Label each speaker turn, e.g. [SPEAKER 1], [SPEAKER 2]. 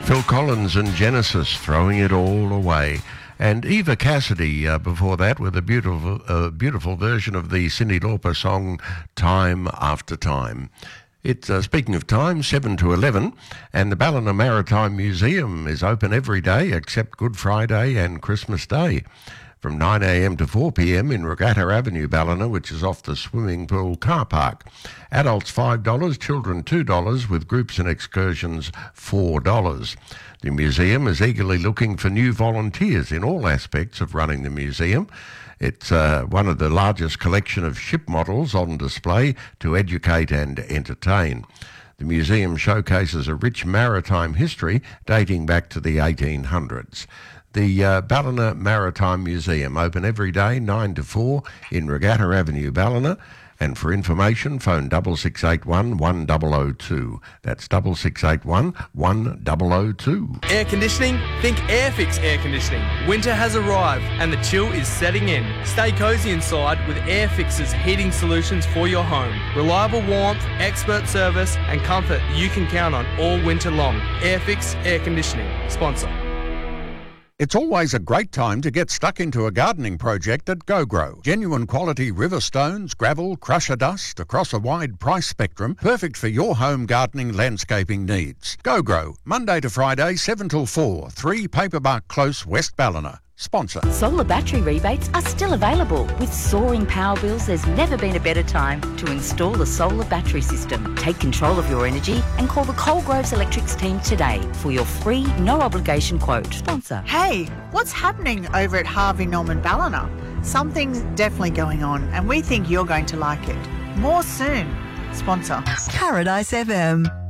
[SPEAKER 1] Phil Collins and Genesis, Throwing It All Away. And Eva Cassidy before that with a beautiful version of the Cyndi Lauper song Time After Time. It's speaking of time, 7 to 11, and the Ballina Maritime Museum is open every day except Good Friday and Christmas Day, from 9 a.m. to 4 p.m. in Regatta Avenue, Ballina, which is off the swimming pool car park. Adults $5, children $2, with groups and excursions $4. The museum is eagerly looking for new volunteers in all aspects of running the museum. It's one of the largest collection of ship models on display to educate and entertain. The museum showcases a rich maritime history dating back to the 1800s. The Ballina Maritime Museum, open every day 9 to 4 in Regatta Avenue, Ballina. And for information, phone 6681 1002. That's 6681 1002.
[SPEAKER 2] Air conditioning? Think Airfix Air Conditioning. Winter has arrived and the chill is setting in. Stay cosy inside with Airfix's heating solutions for your home. Reliable warmth, expert service and comfort you can count on all winter long. Airfix Air Conditioning. Sponsor.
[SPEAKER 3] It's always a great time to get stuck into a gardening project at GoGrow. Genuine quality river stones, gravel, crusher dust across a wide price spectrum, perfect for your home gardening landscaping needs. GoGrow, Monday to Friday, 7 till 4, 3 Paperbark Close, West Ballina. Sponsor.
[SPEAKER 4] Solar battery rebates are still available. With soaring power bills, there's never been a better time to install a solar battery system. Take control of your energy and call the Coalgroves Electrics team today for your free, no-obligation quote. Sponsor.
[SPEAKER 5] Hey, what's happening over at Harvey Norman Ballina? Something's definitely going on and we think you're going to like it. More soon. Sponsor.
[SPEAKER 6] Paradise FM.